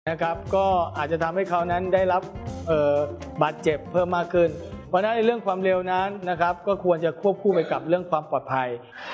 นะครับก็อาจจะทำให้เขานั้นได้รับบาดเจ็บเพิ่มมากขึ้นเพราะฉะนั้นในเรื่องความเร็วนั้นนะครับก็ควรจะควบคู่ไปกับเรื่องความปลอดภัย